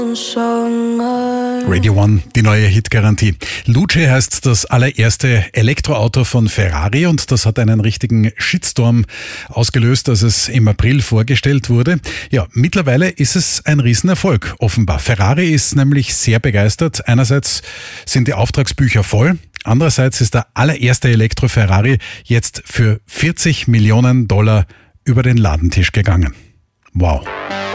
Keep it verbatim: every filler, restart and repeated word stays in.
Radio One, die neue Hitgarantie. Luce heißt das allererste Elektroauto von Ferrari und das hat einen richtigen Shitstorm ausgelöst, als es im April vorgestellt wurde. Ja, mittlerweile ist es ein Riesenerfolg, offenbar. Ferrari ist nämlich sehr begeistert. Einerseits sind die Auftragsbücher voll. Andererseits ist der allererste Elektro-Ferrari jetzt für vierzig Millionen Dollar über den Ladentisch gegangen. Wow.